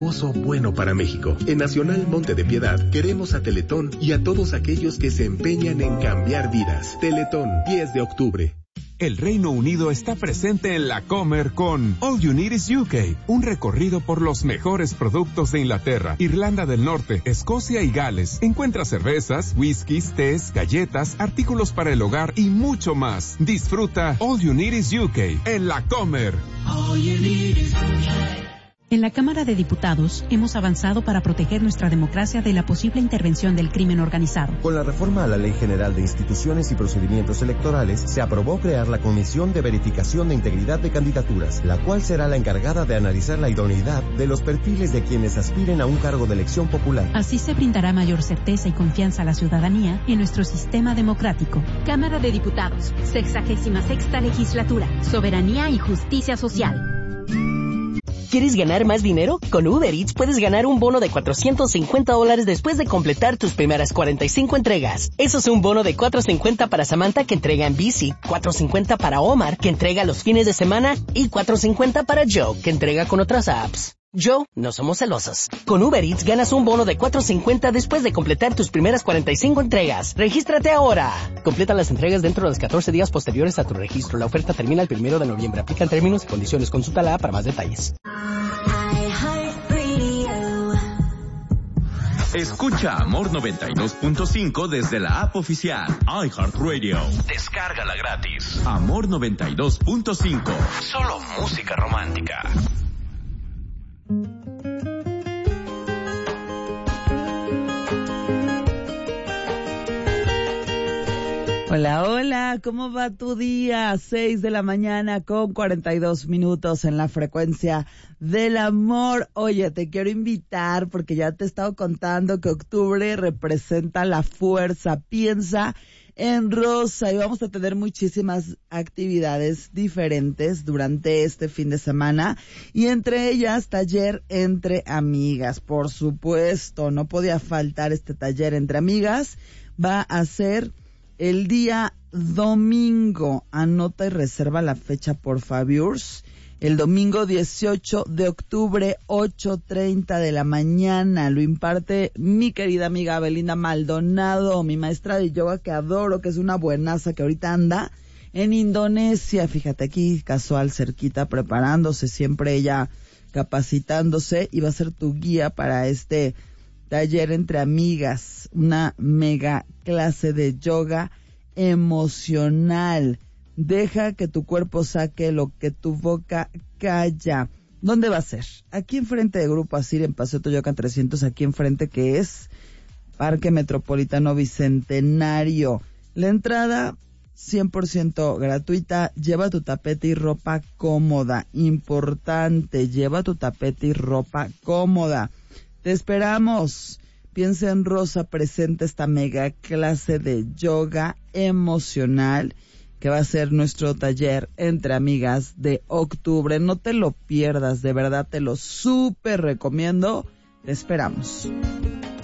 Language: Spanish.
Oso bueno para México. En Nacional Monte de Piedad queremos a Teletón y a todos aquellos que se empeñan en cambiar vidas. Teletón, 10 de octubre. El Reino Unido está presente en la Comer con All You Need is UK, un recorrido por los mejores productos de Inglaterra, Irlanda del Norte, Escocia y Gales. Encuentra cervezas, whiskies, tés, galletas, artículos para el hogar y mucho más. Disfruta All You Need is UK en la Comer. All you need is UK. En la Cámara de Diputados hemos avanzado para proteger nuestra democracia de la posible intervención del crimen organizado. Con la reforma a la Ley General de Instituciones y Procedimientos Electorales, se aprobó crear la Comisión de Verificación de Integridad de Candidaturas, la cual será la encargada de analizar la idoneidad de los perfiles de quienes aspiren a un cargo de elección popular. Así se brindará mayor certeza y confianza a la ciudadanía en nuestro sistema democrático. Cámara de Diputados, 66ª Legislatura, Soberanía y Justicia Social. ¿Quieres ganar más dinero? Con Uber Eats puedes ganar un bono de $450 después de completar tus primeras 45 entregas. Eso es un bono de $450 para Samantha, que entrega en bici, $450 para Omar, que entrega los fines de semana, y $450 para Joe, que entrega con otras apps. Joe, no somos celosos. Con Uber Eats ganas un bono de $450 después de completar tus primeras 45 entregas. ¡Regístrate ahora! Completa las entregas dentro de los 14 días posteriores a tu registro. La oferta termina el 1 de noviembre. Aplican términos y condiciones. Consulta la app para más detalles. Escucha Amor 92.5 desde la app oficial iHeartRadio. Descárgala gratis. Amor 92.5. Solo música romántica. Hola, hola, ¿cómo va tu día? 6 de la mañana con 42 minutos en la frecuencia del amor. Oye, te quiero invitar porque ya te he estado contando que octubre representa la fuerza. Piensa en rosa y vamos a tener muchísimas actividades diferentes durante este fin de semana y entre ellas taller entre amigas. Por supuesto, no podía faltar este taller entre amigas. Va a ser el día domingo. Anota y reserva la fecha, por favor. El domingo 18 de octubre, 8:30 de la mañana. Lo imparte mi querida amiga Belinda Maldonado, mi maestra de yoga que adoro, que es una buenaza que ahorita anda en Indonesia. Fíjate, aquí casual, cerquita, preparándose, siempre ella capacitándose, y va a ser tu guía para este taller entre amigas, una mega clase de yoga emocional. Deja que tu cuerpo saque lo que tu boca calla. ¿Dónde va a ser? Aquí enfrente de Grupo Asir, en Paseo Toyocan 300, aquí enfrente, que es Parque Metropolitano Bicentenario. La entrada 100% gratuita. Lleva tu tapete y ropa cómoda. Importante, lleva tu tapete y ropa cómoda. Te esperamos. Piensa en Rosa, presenta esta mega clase de yoga emocional que va a ser nuestro taller entre amigas de octubre. No te lo pierdas, de verdad te lo súper recomiendo. Te esperamos.